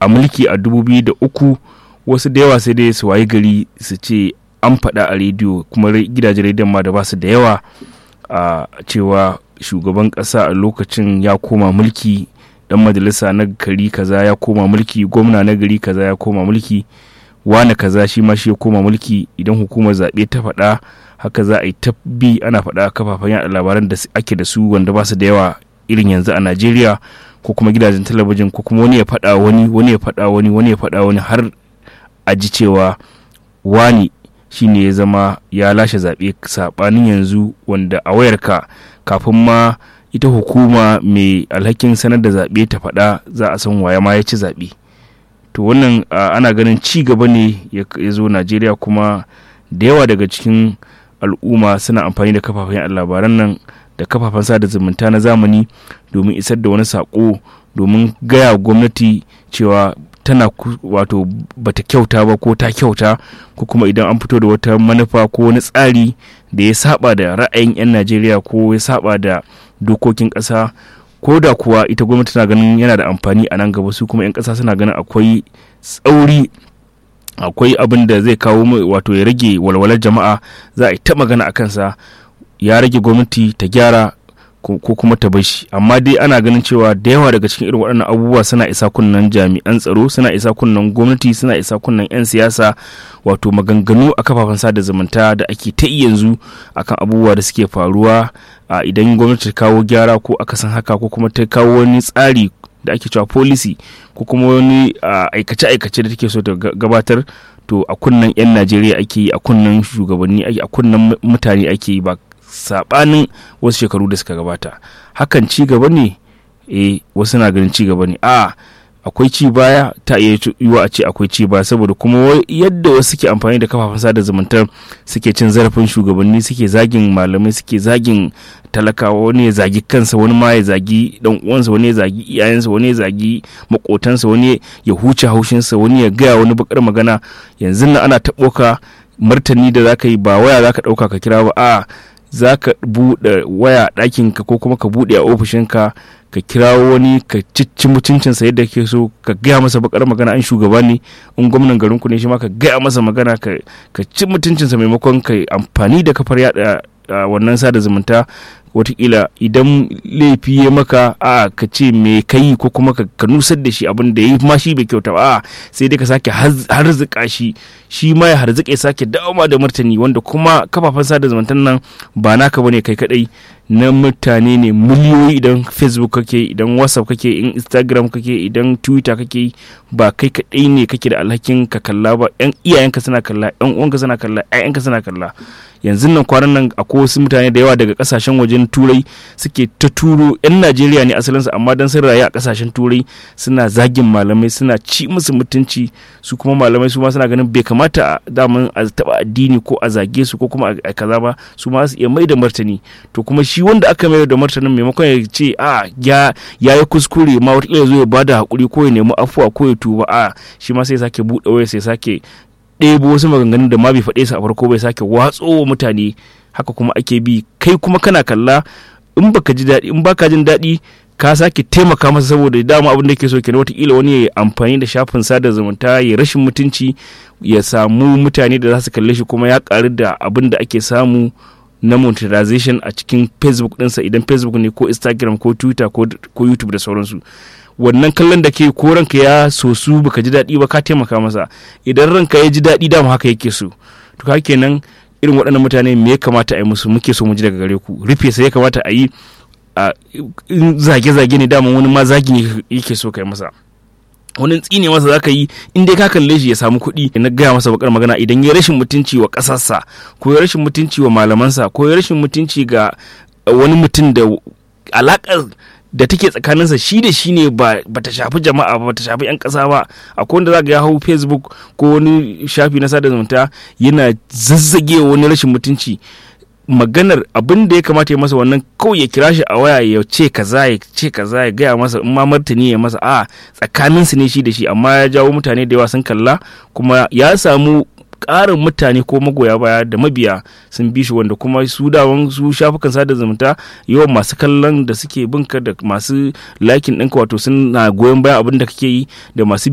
a mulki a 2003 wasu da yawa sai dai su wayi gari su ce an faɗa a rediyo, kuma gidajen rediyon ma da ba su da yawa, a cewa shugaban ƙasa a lokacin ya koma mulki, dan majalisa na gari kaza ya koma mulki, gwamna na gari kaza ya koma mulki, wane kaza shi ma shi ya koma mulki. Idan hukumar zaɓe ta faɗa haka za a yi tabbi ana faɗa kafafen yaɗa labaran da ake da su wanda ba su da yawa irin yanzu a Najeriya, ko kuma gidajen talabijin, ko kuma wani ya faɗa wani ya faɗa wani ya faɗa wani har a ji cewa wani shine ya zama ya lashe zaɓe, saɓanin yanzu wanda a wayarka kafin ma ita hukuma mai alhakin sanar da zaɓe ta faɗa za a san waya ma ya ci zaɓe. To wannan ana ganin ci gaba ne ya zo Najeriya, kuma da yawa daga cikin al'umma suna amfani da kafafen labaran nan da kafafen sada zumunta na zamani domin isar da wani saƙo, domin gaya gwamnati cewa tana wato bata kyauta ba ko ta kyauta, ko kuma idan an fito da wata manufa ko wani tsari da ya saba da ra'ayin 'yan Najeriya ko ya saba da dokokin ƙasa, ko da kuwa ita gwamnati tana ganin yana da amfani a nan gaba, su kuma 'yan ƙasa suna ganin akwai tsauri, akwai abin da zai kawo wato ya rage walwalar jama'a, za a yi ta magana a kansa, ya rage gwamnati ta gyara ko kuma ta bashi. Amma dai ana ganin cewa da yawa daga cikin irin waɗannan abubuwa suna isa kunnen jami'an tsaro, suna isa kunnen gwamnati, suna isa kunnen 'yan siyasa, wato maganganu a kafafen sada zumunta da ake ta yanzu akan abubuwa da suke faruwa, idan gwamnati ta kawo gyara ko akasin haka, ko kuma ta kawo wani tsari da ake cewa policy, ko kuma wani aikace-aikace da take so ta gabatar, to a kunnen 'yan Najeriya ake yi, a kunnen shugabanni ake, a kunnen mutane ake yi, ba sabanin wasu shekaru da suka gabata. Hakan ci gaba ne? Wasu na ganin ci gaba ne. Akwai ci baya, ta iya yiwa a ce akwai ci baya, saboda kuma yadda wasu suke amfani da kafafen sada zumunta suke cin zarafin shugabanni, suke zagin malamai, suke zagin talakawa, wani ya zagi kansa, wani ma ya zagi dan uwansa, wani ya zagi iyayensa, wani ya zagi makotansa, wani ya huce haushinsa, wani ya gaya wani bakar magana. Yanzu nan ana taɓoka martani da zaka yi, ba waya zaka ɗauka ka kira ba, za ka buɗe waya ɗakinka ko kuma ka buɗe a ofishinka ka kira wani ka cicci mutuncinsa yadda ke so, ka gaya masa bakar magana. An shugaba ne, in gwamnan garinku ne shi ma ka gaya masa magana, ka ci mutuncinsa, maimakon ka amfani da kafar yada wannan sada zumunta. Wataƙila idan laifi ya maka ka ce me kai, ko kuma ka nusar da shi abin da ya yi ma shi bai kyauta ba, sai dai ka sake harzuka shi ma ya harzuka ya sake dawo da martani, wanda kuma kafafen sada zumuntan nan ba naka bane kai kadai, na mutane ne miliyoyi. Idan Facebook kake, idan WhatsApp kake, in Instagram kake, idan Twitter kake, ba kai kadai ne kake da alhakin ka kalla ba, yan iyayenka suna kalla, yan uwanka suna kalla, ƴaƴanka suna kalla. Yanzu nan kwanan nan akwai wasu mutane da yawa daga kasashen wajen turai suke ta turo, 'yan Najeriya ne asalinsu, amma dan sun rayu a kasashen turai suna zagin malamai, suna ci musu mutunci. Su kuma malamai su ma suna ganin bai kamata daman a taba addini ko a zage su ko kuma a kaza ba, su ma su iya mai da martani. To kuma shi wanda aka mai da martanin, maimakon ya ce ya yi kuskure ma, wata ya zo ya bada hakuri ko ya nemi afuwa ko ya tuba, shi ma sai sake buɗe waya, sai sake ɗebo wasu maganganun da ma bai faɗe su a farko, bai sake watso wa mutane. Haka kuma ake bi, kai kuma kana kalla, in baka ji daɗi, in baka jin daɗi, ka sake taimaka masa, saboda dama abin da ke so kenan. Wataƙila wani ya amfani da shafin sada zumunta ya rashin mutunci, ya samu mutane da za su kalle shi, kuma ya ƙaru da abin da ake samu na monetization a cikin Facebook ɗinsa, idan Facebook ne ko Instagram ko Twitter ko YouTube da sauransu. Wannan kallon da ke ko ranka ya sosu baka ji daɗi ba, ka taimaka masa. Idan ranka ya ji daɗi, dama haka yake so. To haka kenan irin waɗannan mutane me ya kamata a yi musu? Muke so mu ji daga gare ku. Rufe sai ya kamata a yi, zage-zage ne, dama wani ma zagi ne yake so ka yi masa, wani tsine masa za ka yi, in dai ka kalle shi ya samu kuɗi na gaya masa bakar magana. Idan ya rashin mutunci wa ƙasarsa, ko ya rashin mutunci wa malamansa, ko ya rashin mutunci ga wani mutum da alaƙar da take tsakaninsa shi da shi ne, ba ta shafi jama'a ba ta shafi 'yan ƙasa ba. Akwai wanda za ga ya hau Facebook ko wani shafi na sada zumunta yana zazzage wani rashin mutunci. Maganar abin da ya kamata ya masa wannan, kawai ya kira shi a waya ya ce kaza, ya gaya masa, in ma martani ya masa, tsakaninsu ne shi da shi. Amma ya jawo mutane da yawa sun kalla, kuma ya samu ƙarin mutane ko magoya baya da mabiya sun bi shi, wanda kuma su dawon su shafukan sada zumunta yawan masu kallon da suke binka da masu likin ɗinka, wato suna goyon bayan abin da kake yi, da masu